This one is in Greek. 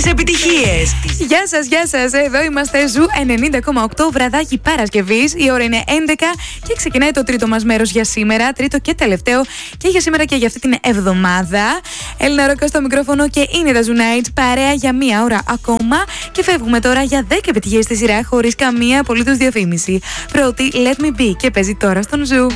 τις επιτυχίες. Γεια σας. Εδώ είμαστε Ζου 90,8 βραδάκι Παρασκευής. Η ώρα είναι 11 και ξεκινάει το τρίτο μας μέρος για σήμερα. Τρίτο και τελευταίο και για σήμερα και για αυτή την εβδομάδα. Έλληνα Ρόκα στο μικρόφωνο και είναι τα Zoo Nights. Παρέα για μία ώρα ακόμα. Και φεύγουμε τώρα για 10 επιτυχίες στη σειρά χωρίς καμία απολύτως διαφήμιση. Πρώτη, Let Me Be και παίζει τώρα στον Ζου.